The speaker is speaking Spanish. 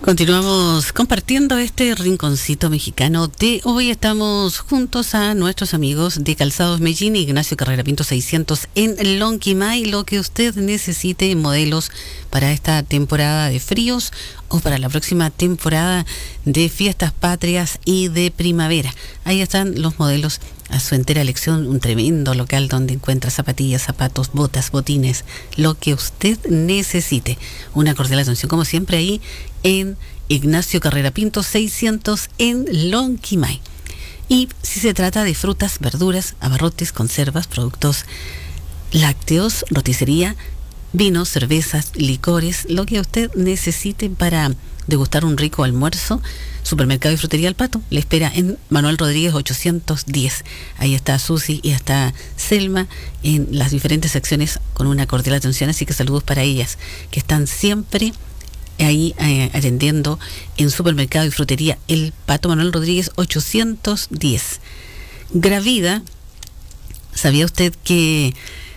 Continuamos compartiendo este rinconcito mexicano de hoy. Estamos juntos a nuestros amigos de Calzados Mellín, Ignacio Carrera Pinto 600 en Lonquimay. Lo que usted necesite en modelos para esta temporada de fríos o para la próxima temporada de fiestas patrias y de primavera. Ahí están los modelos a su entera elección. Un tremendo local donde encuentra zapatillas, zapatos, botas, botines, lo que usted necesite. Una cordial atención como siempre ahí en Ignacio Carrera Pinto 600 en Lonquimay. Y si se trata de frutas, verduras, abarrotes, conservas, productos lácteos, roticería, vinos, cervezas, licores, lo que usted necesite para degustar un rico almuerzo, Supermercado y Frutería El Pato le espera en Manuel Rodríguez 810. Ahí está Susi y está Selma en las diferentes secciones con una cordial atención, así que saludos para ellas que están siempre ahí atendiendo en Supermercado y Frutería El Pato, Manuel Rodríguez 810. Gravida, ¿sabía usted que